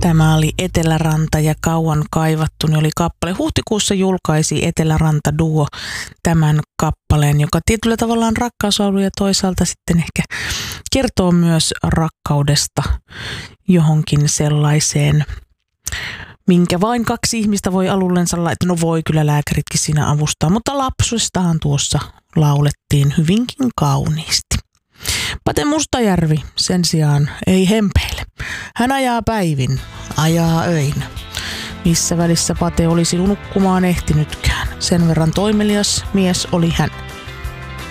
Tämä oli Eteläranta ja Kauan kaivattuni oli kappale. Huhtikuussa julkaisi Eteläranta Duo tämän kappaleen, joka tietyllä tavalla on rakkauslaulu ja toisaalta sitten ehkä kertoo myös rakkaudesta johonkin sellaiseen, minkä vain kaksi ihmistä voi alullensa laittaa. No voi kyllä lääkäritkin siinä avustaa, mutta lapsuudestahan tuossa laulettiin hyvinkin kauniisti. Pate Mustajärvi sen sijaan ei hempeile. Hän ajaa päivin, ajaa öinä. Missä välissä Pate olisi nukkumaan ehtinytkään. Sen verran toimelias mies oli hän.